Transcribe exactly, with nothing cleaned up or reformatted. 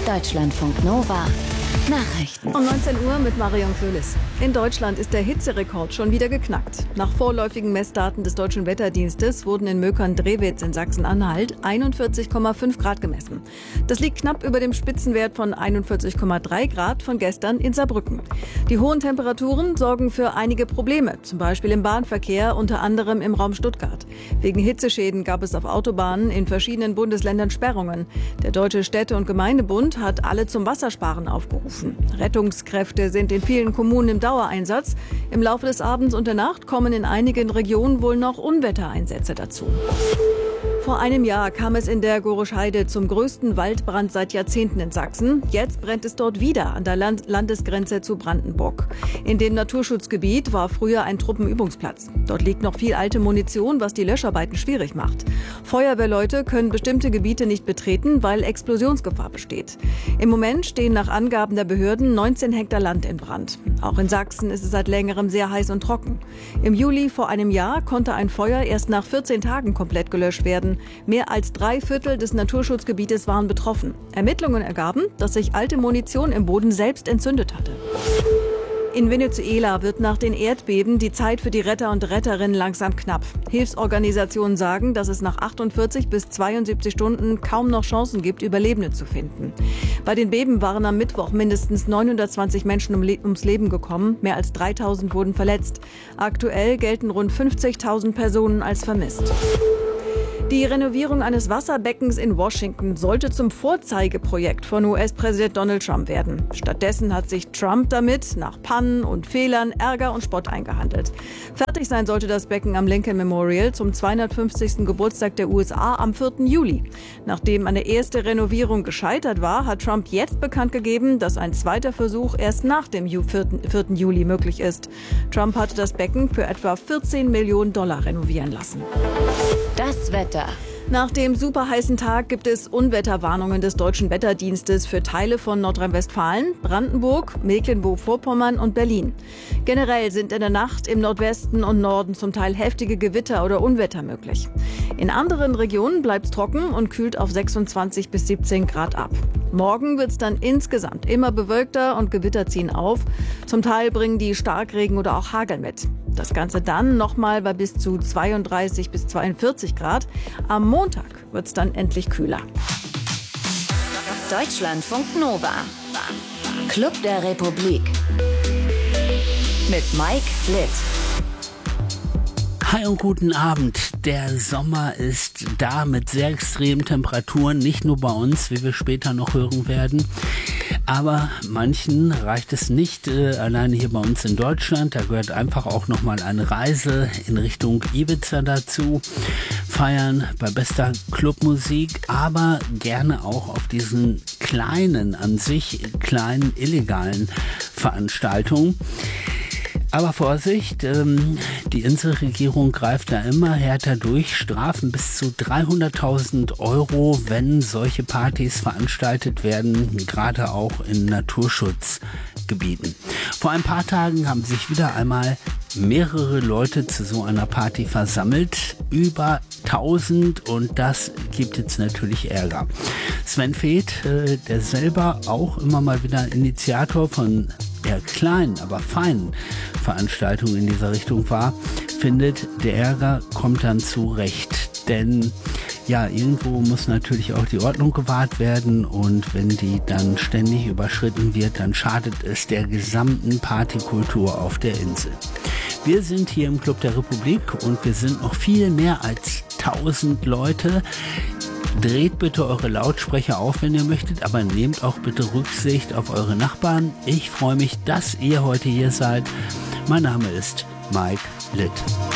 Deutschlandfunk Nova. Nachrichten. Um neunzehn Uhr mit Marion Köhlis. In Deutschland ist der Hitzerekord schon wieder geknackt. Nach vorläufigen Messdaten des Deutschen Wetterdienstes wurden in Möckern-Drewitz in Sachsen-Anhalt einundvierzig Komma fünf Grad gemessen. Das liegt knapp über dem Spitzenwert von einundvierzig Komma drei Grad von gestern in Saarbrücken. Die hohen Temperaturen sorgen für einige Probleme, zum Beispiel im Bahnverkehr, unter anderem im Raum Stuttgart. Wegen Hitzeschäden gab es auf Autobahnen in verschiedenen Bundesländern Sperrungen. Der Deutsche Städte- und Gemeindebund hat alle zum Wassersparen aufgerufen. Rettungskräfte sind in vielen Kommunen im Dauereinsatz. Im Laufe des Abends und der Nacht kommen in einigen Regionen wohl noch Unwettereinsätze dazu. Vor einem Jahr kam es in der Gorisch-Heide zum größten Waldbrand seit Jahrzehnten in Sachsen. Jetzt brennt es dort wieder an der Land- Landesgrenze zu Brandenburg. In dem Naturschutzgebiet war früher ein Truppenübungsplatz. Dort liegt noch viel alte Munition, was die Löscharbeiten schwierig macht. Feuerwehrleute können bestimmte Gebiete nicht betreten, weil Explosionsgefahr besteht. Im Moment stehen nach Angaben der Behörden neunzehn Hektar Land in Brand. Auch in Sachsen ist es seit längerem sehr heiß und trocken. Im Juli vor einem Jahr konnte ein Feuer erst nach vierzehn Tagen komplett gelöscht werden. Mehr als drei Viertel des Naturschutzgebietes waren betroffen. Ermittlungen ergaben, dass sich alte Munition im Boden selbst entzündet hatte. In Venezuela wird nach den Erdbeben die Zeit für die Retter und Retterinnen langsam knapp. Hilfsorganisationen sagen, dass es nach achtundvierzig bis zweiundsiebzig Stunden kaum noch Chancen gibt, Überlebende zu finden. Bei den Beben waren am Mittwoch mindestens neunhundertzwanzig Menschen ums Leben gekommen, mehr als dreitausend wurden verletzt. Aktuell gelten rund fünfzigtausend Personen als vermisst. Die Renovierung eines Wasserbeckens in Washington sollte zum Vorzeigeprojekt von U S-Präsident Donald Trump werden. Stattdessen hat sich Trump damit nach Pannen und Fehlern Ärger und Spott eingehandelt. Fertig sein sollte das Becken am Lincoln Memorial zum zweihundertfünfzigsten Geburtstag der U S A am vierten Juli. Nachdem eine erste Renovierung gescheitert war, hat Trump jetzt bekannt gegeben, dass ein zweiter Versuch erst nach dem vierten Juli möglich ist. Trump hatte das Becken für etwa vierzehn Millionen Dollar renovieren lassen. Das Wetter. Nach dem superheißen Tag gibt es Unwetterwarnungen des Deutschen Wetterdienstes für Teile von Nordrhein-Westfalen, Brandenburg, Mecklenburg-Vorpommern und Berlin. Generell sind in der Nacht im Nordwesten und Norden zum Teil heftige Gewitter oder Unwetter möglich. In anderen Regionen bleibt es trocken und kühlt auf sechsundzwanzig bis siebzehn Grad ab. Morgen wird es dann insgesamt immer bewölkter und Gewitter ziehen auf. Zum Teil bringen die Starkregen oder auch Hagel mit. Das Ganze dann nochmal bei bis zu zweiunddreißig bis zweiundvierzig Grad. Am Montag wird es dann endlich kühler. Deutschlandfunk Nova. Club der Republik. Mit Mike Litt. Hi und guten Abend. Der Sommer ist da mit sehr extremen Temperaturen, nicht nur bei uns, wie wir später noch hören werden. Aber manchen reicht es nicht, äh, alleine hier bei uns in Deutschland. Da gehört einfach auch nochmal eine Reise in Richtung Ibiza dazu. Feiern bei bester Clubmusik, aber gerne auch auf diesen kleinen, an sich kleinen, illegalen Veranstaltungen. Aber Vorsicht, ähm, die Inselregierung greift da immer härter durch. Strafen bis zu dreihunderttausend Euro, wenn solche Partys veranstaltet werden, gerade auch in Naturschutzgebieten. Vor ein paar Tagen haben sich wieder einmal mehrere Leute zu so einer Party versammelt. Über tausend, und das gibt jetzt natürlich Ärger. Sven Feth, äh, der selber auch immer mal wieder Initiator von eher kleinen, aber feinen Veranstaltungen in dieser Richtung war, findet, der Ärger kommt dann zurecht. Denn ja, irgendwo muss natürlich auch die Ordnung gewahrt werden, und wenn die dann ständig überschritten wird, dann schadet es der gesamten Partykultur auf der Insel. Wir sind hier im Club der Republik und wir sind noch viel mehr als tausend Leute. Dreht bitte eure Lautsprecher auf, wenn ihr möchtet, aber nehmt auch bitte Rücksicht auf eure Nachbarn. Ich freue mich, dass ihr heute hier seid. Mein Name ist Mike Litt.